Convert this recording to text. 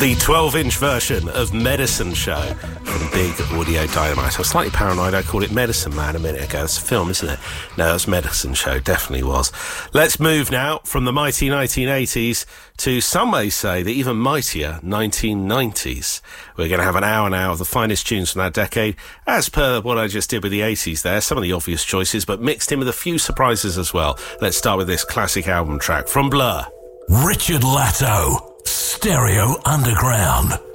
The 12-inch version of Medicine Show from Big Audio Dynamite. I was slightly paranoid. I called it Medicine Man a minute ago. It's a film, isn't it? No, it's Medicine Show. Definitely was. Let's move now from the mighty 1980s to, some may say, the even mightier 1990s. We're going to have an hour now of the finest tunes from that decade, as per what I just did with the 80s there. Some of the obvious choices, but mixed in with a few surprises as well. Let's start with this classic album track from Blur. Richard Latto, Stereo Underground.